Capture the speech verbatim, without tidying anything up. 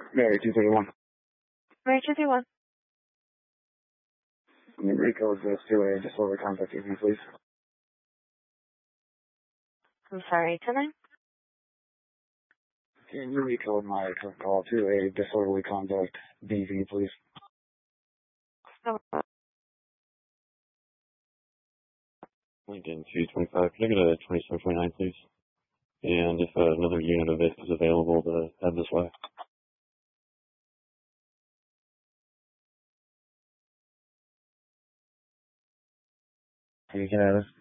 Mary two thirty-one. Mary two thirty-one. Recode goes to a disorder contact with me, please. I'm sorry, tonight? Can you recode my call to a disorderly conduct D V, please? No. Lincoln two twenty-five. Can I get a twenty-seven twenty-nine, please? And if uh, another unit of it is available to head this way. You can have it.